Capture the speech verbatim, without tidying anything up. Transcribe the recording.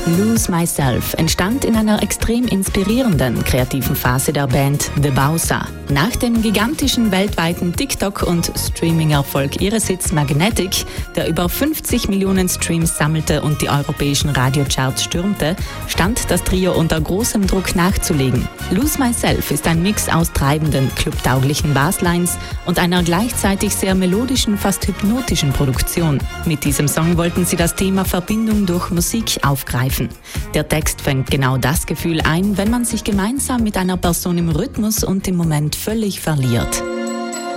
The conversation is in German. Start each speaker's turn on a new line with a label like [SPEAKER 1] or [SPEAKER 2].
[SPEAKER 1] Lose Myself entstand in einer extrem inspirierenden kreativen Phase der Band The Bowser. Nach dem gigantischen weltweiten TikTok- und Streaming-Erfolg ihres Hits Magnetic, der über fünfzig Millionen Streams sammelte und die europäischen Radiocharts stürmte, stand das Trio unter großem Druck nachzulegen. Lose Myself ist ein Mix aus treibenden, clubtauglichen Basslines und einer gleichzeitig sehr melodischen, fast hypnotischen Produktion. Mit diesem Song wollten sie das Thema Verbindung durch Musik aufgreifen. Der Text fängt genau das Gefühl ein, wenn man sich gemeinsam mit einer Person im Rhythmus und im Moment völlig verliert.